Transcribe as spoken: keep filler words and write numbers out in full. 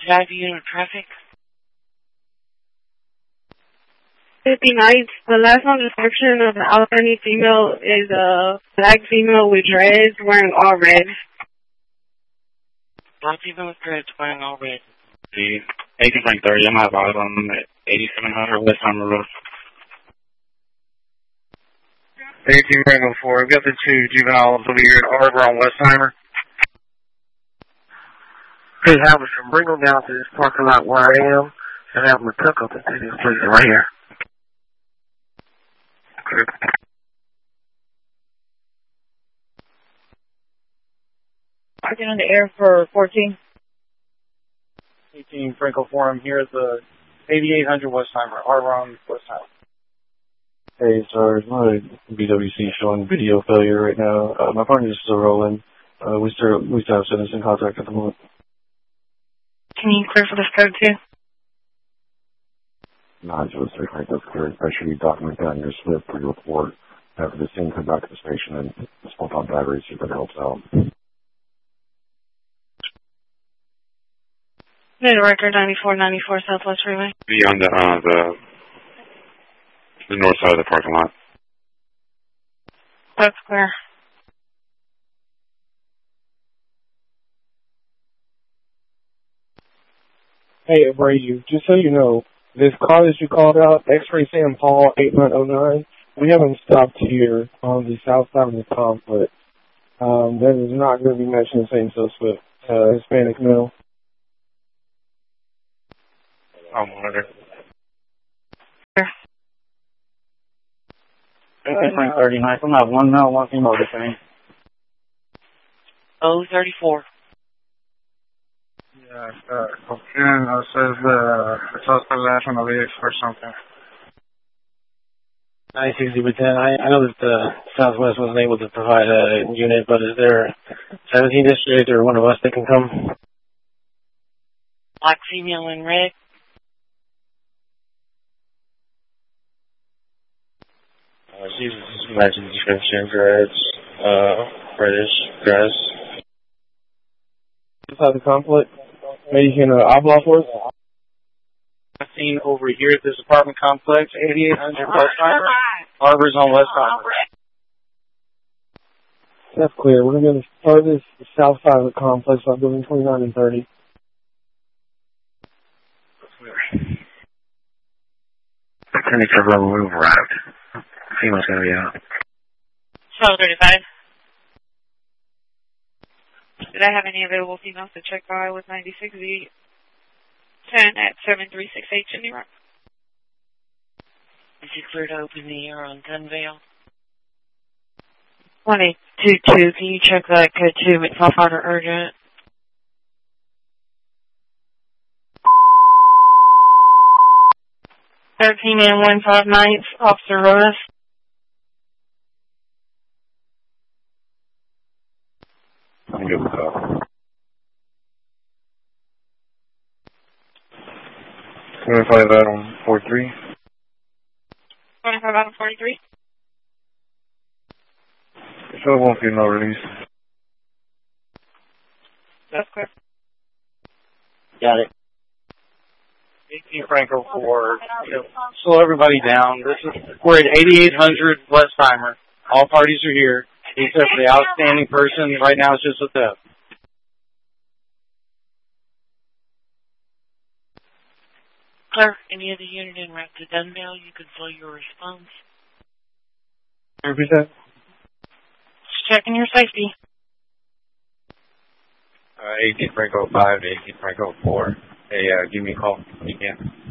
Five unit traffic. fifty-ninth, the last known description of the outstanding female is a black female with dreads wearing all red. Black female with dreads wearing all red. The eighteen Frank thirty, I'm at bottom at eighty-seven hundred Westheimer Road. eighteen Frank oh four, I've got the two juveniles over here at Arbor on Westheimer. Hey, Halverson, bring them down to this parking lot where I am and have them tuck up into this place right here. Parking on the air for fourteen. eighteen Franco Forum here at the eighty-eight hundred Westheimer, Arbor on Westheimer. Hey, sorry, my B W C showing video failure right now. Uh, my partner is still rolling. Uh, we still we still have citizen contact at the moment. Can you clear for this code too? nine zero three Frank, that's clear. Make sure you document that in your slip for your report. After the scene, come back to the station and swap on batteries, see if that helps out. Mid record ninety-four ninety-four Southwest Freeway. Be on the, uh, the, the north side of the parking lot. That's clear. Hey, Abreu, just so you know, this car that you called out, X-Ray Sam Paul eight nine oh nine, we haven't stopped here on the south side of the complex. Um, that is not going to be mentioned the same suspect, uh, Hispanic male. I'll monitor. eighteen Frank thirty-nine, I'm not one male, one female, the same. Oh, thirty-four. Yeah, uh, Cocaine uh, says uh, the suspect last on the lead or something. nine sixty with ten. I, I know that the Southwest wasn't able to provide a unit, but is there seventeen district or one of us that can come? Black female in red. Uh, she's matching description, dreads, uh, reddish dress. Inside the complex, maybe you can uh, eyeball for us? I've seen over here at this apartment complex, eighty-eight hundred Westheimer. Arbor's on Westheimer. That's clear. We're going to start this the south side of the complex by building twenty-nine and thirty. Attorney for level move arrived. Female's going to be out. twelve thirty-five. Did I have any available females to check by with ninety-six V ten at seven three six eight Chimney Rock? Is it clear to open the air on Gunvale? one eight two two, can you check that code two, McFall Harder urgent? thirteen and one five ninth, Officer Rodas. I'm good with that. twenty-five out on forty-three. twenty-five out of forty-three. Show one female release. That's clear. Got it. eighteen Franco four. Slow everybody down. This is we're at eighty-eight hundred Westheimer. All parties are here, except for the outstanding person. Right now, it's just with them. Clerk, any other unit en route to Dundale, you can slow your response. Repeat that. Just checking your safety. Uh, eighteen Franco five to eighteen Franco four. Hey, uh, give me a call when you can.